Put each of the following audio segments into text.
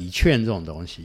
券这种东西。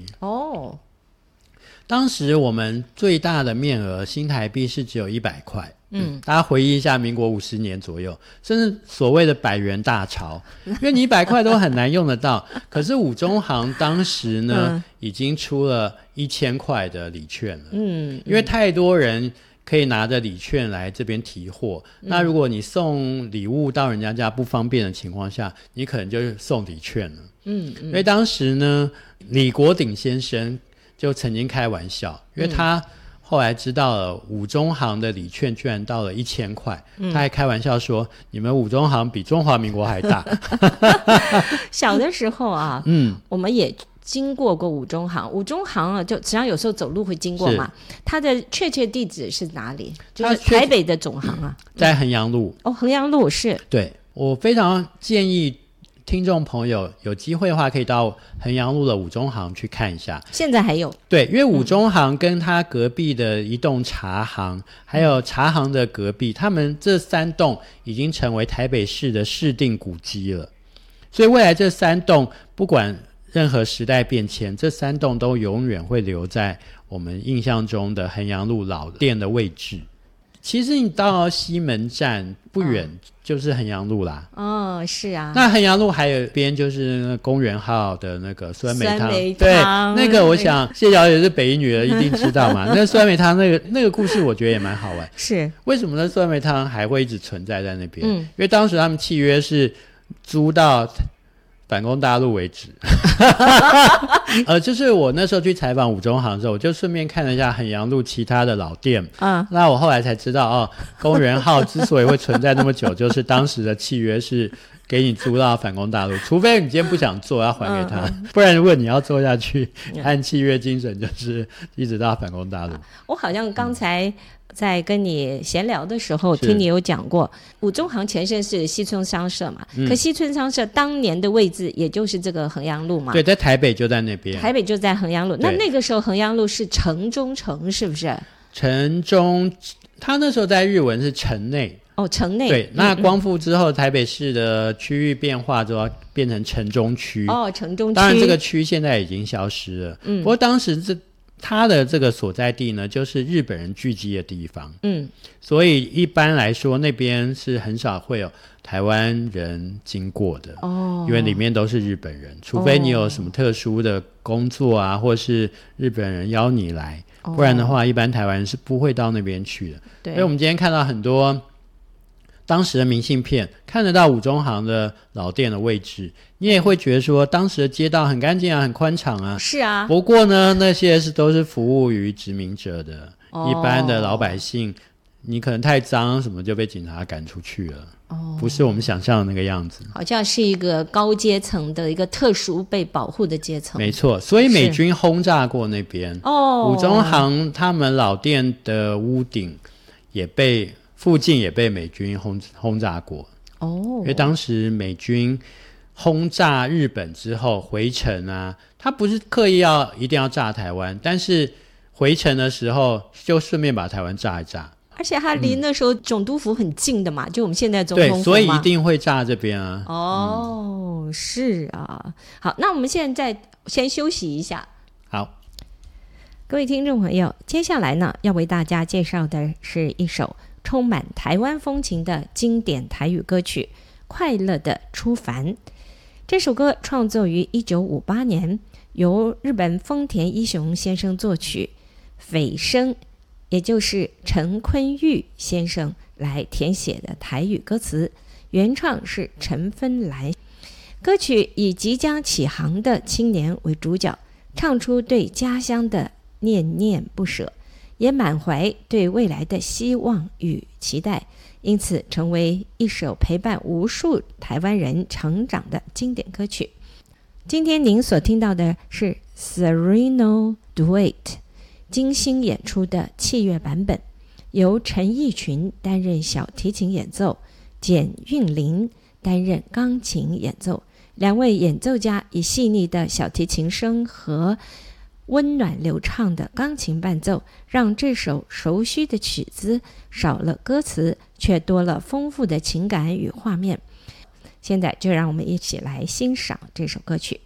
当时我们最大的面额新台币是只有100块。大家回忆一下民国50年左右，甚至所谓的100元大钞，因为你100块都很难用得到。可是五中行当时呢，已经出了1000块的礼券了。因为太多人可以拿着礼券来这边提货。那如果你送礼物到人家家不方便的情况下，你可能就送礼券了。因为当时呢，李国鼎先生就曾经开玩笑，因为他后来知道了五中行的礼券居然到了1000块，他还开玩笑说你们五中行比中华民国还大。 小的时候啊，我们也经过五中行。五中行啊，就只要有时候走路会经过嘛。它的确切地址是哪里？就是台北的总行啊， 在衡阳路。 衡阳路是。 对，我非常建议听众朋友有机会的话可以到衡阳路的五中行去看一下。 现在还有？对， 因为五中行跟它隔壁的一栋茶行，还有茶行的隔壁，他们这3栋已经成为台北市的市定古迹了。所以未来这3栋不管任何时代变迁，这3栋都永远会留在我们印象中的衡阳路老店的位置。其实你到西门站不远就是衡阳路啦。 是啊。 那衡阳路还有一边就是公园号的那个酸梅汤。 对， 那个我想谢小姐是北一女的，一定知道嘛。那酸梅汤那个故事我觉得也蛮好玩。 是。为什么那酸梅汤还会一直存在在那边？因为当时他们契约是租到反攻大陆为止。就是我那时候去采访五中行的时候，我就顺便看了一下衡阳路其他的老店。那我后来才知道公园号之所以会存在那么久，就是当时的契约是给你租到反攻大陆，除非你今天不想做要还给他，不然如果你要做下去，按契约精神就是一直到反攻大陆。 我好像刚才在跟你闲聊的时候听你有讲过，五中行前身是西村商社嘛。可西村商社当年的位置也就是这个衡阳路嘛。 对，在台北就在那边。 台北就在衡阳路。那个时候衡阳路是城中城是不是？ 城中，他那时候在日文是城内。 城内。 对，那光复之后台北市的区域变化之后变成城中区。 城中区。 当然这个区现在已经消失了。不过当时它的这个所在地呢，就是日本人聚集的地方。所以一般来说那边是很少会有台湾人经过的。因为里面都是日本人，除非你有什么特殊的工作啊，或是日本人邀你来，不然的话一般台湾人是不会到那边去的。对，因为我们今天看到很多当时的明信片，看得到五中行的老店的位置，你也会觉得说当时的街道很干净啊，很宽敞啊。 是啊。 不过呢，那些都是服务于殖民者的。一般的老百姓你可能太脏什么就被警察赶出去了。不是我们想象的那个样子， 好像是一个高阶层的一个特殊被保护的阶层。 没错，所以美军轰炸过那边。五中行他们老店的屋顶附近也被美军轰炸过。因为当时美军轰炸日本之后回程啊，他不是刻意一定要炸台湾，但是回程的时候就顺便把台湾炸一炸。 而且他离那时候总督府很近的嘛，就我们现在总统府嘛。 对，所以一定会炸这边啊。 是啊。好，那我们现在先休息一下。 好， 各位听众朋友，接下来呢要为大家介绍的是一首充满台湾风情的经典台语歌曲《快乐的出凡》。这首歌创作于1958年，由日本丰田一雄先生作曲，斐生也就是陈坤玉先生来填写的台语歌词，原唱是陈芬兰。歌曲以即将起航的青年为主角，唱出对家乡的念念不舍，也满怀对未来的希望与期待，因此成为一首陪伴无数台湾人成长的经典歌曲。今天您所听到的是 Sereno Duet 精心演出的器乐版本，由陈奕群担任小提琴演奏，简韵玲担任钢琴演奏。两位演奏家以细腻的小提琴声和温暖流畅的钢琴伴奏，让这首熟悉的曲子少了歌词，却多了丰富的情感与画面。现在就让我们一起来欣赏这首歌曲。